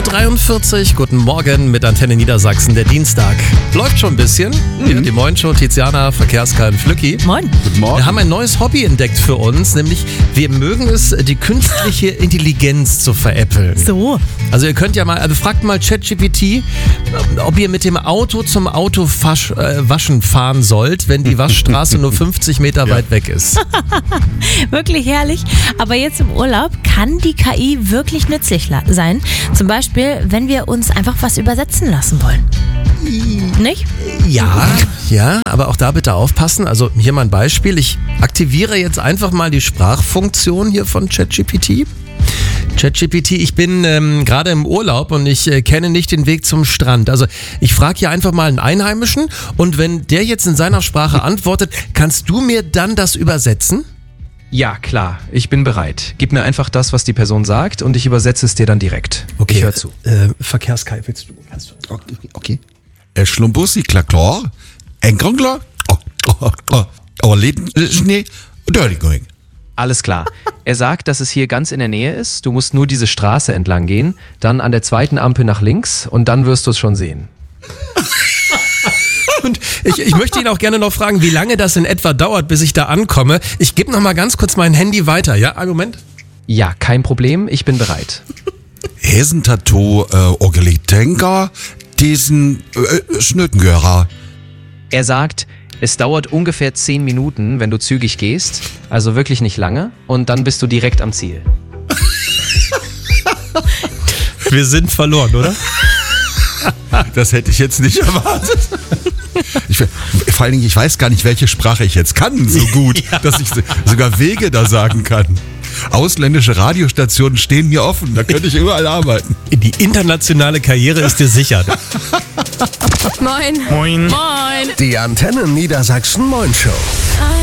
7.43 Uhr, guten Morgen mit Antenne Niedersachsen, der Dienstag. Läuft schon ein bisschen. Hier die Moin-Show, Tiziana, Verkehrskein, Flücki. Moin. Guten Morgen. Wir haben ein neues Hobby entdeckt für uns, nämlich wir mögen es, die künstliche Intelligenz zu veräppeln. So. Also ihr könnt ja mal, also fragt mal ChatGPT, ob ihr mit dem Auto zum Autowaschen fahren sollt, wenn die Waschstraße nur 50 Meter weit weg ist. Wirklich herrlich. Aber jetzt im Urlaub kann die KI wirklich nützlich sein. Zum Beispiel, wenn wir uns einfach was übersetzen lassen wollen. Nicht? Ja, aber auch da bitte aufpassen. Also hier mal ein Beispiel. Ich aktiviere jetzt einfach mal die Sprachfunktion hier von ChatGPT. ChatGPT, ich bin gerade im Urlaub und ich kenne nicht den Weg zum Strand. Also ich frage hier einfach mal einen Einheimischen und wenn der jetzt in seiner Sprache antwortet, kannst du mir dann das übersetzen? Ja, klar, ich bin bereit. Gib mir einfach das, was die Person sagt und ich übersetze es dir dann direkt. Okay, Ich höre zu. Verkehrskai, willst du? Kannst du? Okay. Schlumbussi, klar. Engangler. Aber Leden, Schnee, Dirty Going. Alles klar. Er sagt, dass es hier ganz in der Nähe ist. Du musst nur diese Straße entlang gehen, dann an der zweiten Ampel nach links und dann wirst du es schon sehen. Und ich möchte ihn auch gerne noch fragen, wie lange das in etwa dauert, bis ich da ankomme. Ich gebe noch mal ganz kurz mein Handy weiter, ja? Argument? Ja, kein Problem, ich bin bereit. Hesentato, Orgelitenka, diesen Schnötengörer. Er sagt, es dauert ungefähr 10 Minuten, wenn du zügig gehst, also wirklich nicht lange, und dann bist du direkt am Ziel. Wir sind verloren, oder? Das hätte ich jetzt nicht erwartet. Vor allen Dingen, ich weiß gar nicht, welche Sprache ich jetzt kann so gut, dass ich sogar Wege da sagen kann. Ausländische Radiostationen stehen mir offen, da könnte ich überall arbeiten. Die internationale Karriere ist dir sicher. Moin. Moin. Moin. Die Antenne Niedersachsen Moin Show.